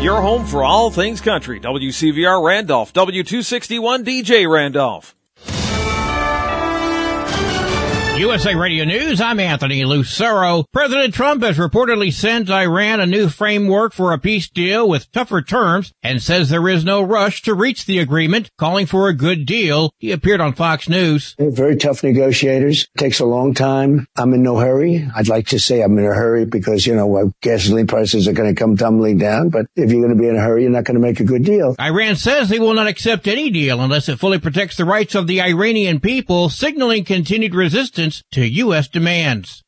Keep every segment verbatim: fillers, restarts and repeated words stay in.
Your home for all things country. W C V R Randolph, W two sixty-one D J Randolph. U S A Radio News, I'm Anthony Lucero. President Trump has reportedly sent Iran a new framework for a peace deal with tougher terms and says there is no rush to reach the agreement, calling for a good deal. He appeared on Fox News. They're very tough negotiators. It takes a long time. I'm in no hurry. I'd like to say I'm in a hurry because, you know, gasoline prices are going to come tumbling down. But if you're going to be in a hurry, you're not going to make a good deal. Iran says they will not accept any deal unless it fully protects the rights of the Iranian people, signaling continued resistance to U S demands.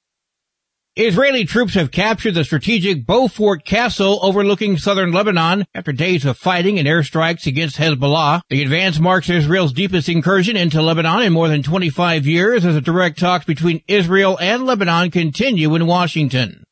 Israeli troops have captured the strategic Beaufort Castle overlooking southern Lebanon after days of fighting and airstrikes against Hezbollah. The advance marks Israel's deepest incursion into Lebanon in more than twenty-five years as the direct talks between Israel and Lebanon continue in Washington.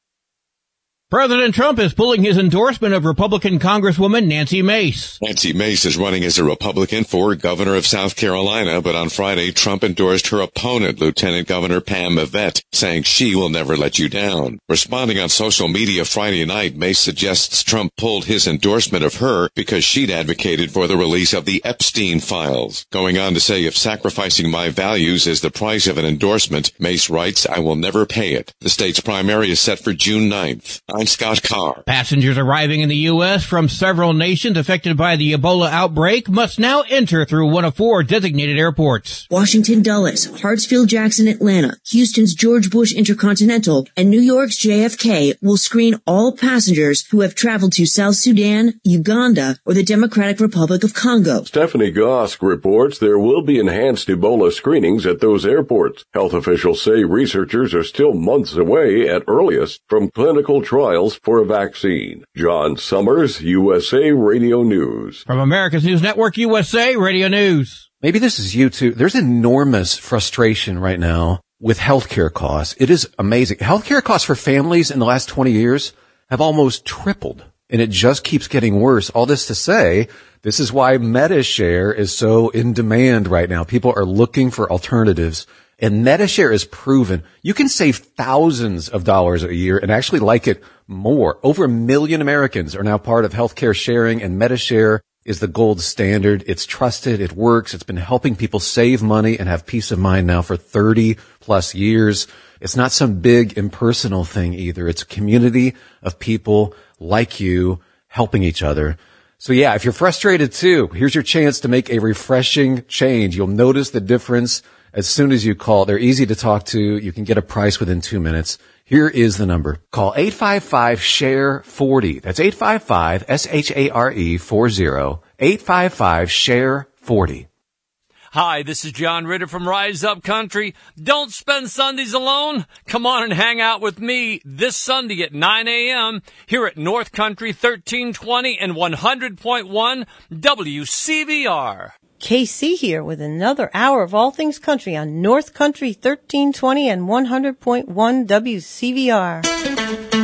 President Trump is pulling his endorsement of Republican Congresswoman Nancy Mace. Nancy Mace is running as a Republican for governor of South Carolina, but on Friday, Trump endorsed her opponent, Lieutenant Governor Pam Yvette, saying she will never let you down. Responding on social media Friday night, Mace suggests Trump pulled his endorsement of her because she'd advocated for the release of the Epstein files. Going on to say, if sacrificing my values is the price of an endorsement, Mace writes, I will never pay it. The state's primary is set for June ninth. I'm Scott Carr. Passengers arriving in the U S from several nations affected by the Ebola outbreak must now enter through one of four designated airports. Washington Dulles, Hartsfield Jackson Atlanta, Houston's George Bush Intercontinental, and New York's J F K will screen all passengers who have traveled to South Sudan, Uganda, or the Democratic Republic of Congo. Stephanie Gosk reports there will be enhanced Ebola screenings at those airports. Health officials say researchers are still months away at earliest from clinical trials for a vaccine. John Summers, U S A Radio News. From America's News Network, U S A Radio News. Maybe this is you too. There's enormous frustration right now with healthcare costs. It is amazing. Healthcare costs for families in the last twenty years have almost tripled, and it just keeps getting worse. All this to say, this is why MediShare is so in demand right now. People are looking for alternatives. And MediShare is proven you can save thousands of dollars a year and actually like it more. Over a million Americans are now part of healthcare sharing, and MediShare is the gold standard. It's trusted. It works. It's been helping people save money and have peace of mind now for thirty plus years. It's not some big impersonal thing either. It's a community of people like you helping each other. So yeah, if you're frustrated too, here's your chance to make a refreshing change. You'll notice the difference as soon as you call. They're easy to talk to. You can get a price within two minutes. Here is the number. Call eight five five, S H A R E, forty. That's eight five five, S H A R E, forty. eight five five, S H A R E, forty. Hi, this is John Ritter from Rise Up Country. Don't spend Sundays alone. Come on and hang out with me this Sunday at nine a.m. here at North Country thirteen twenty and one hundred point one W C V R. K C here with another hour of all things country on North Country thirteen twenty and one hundred point one W C V R.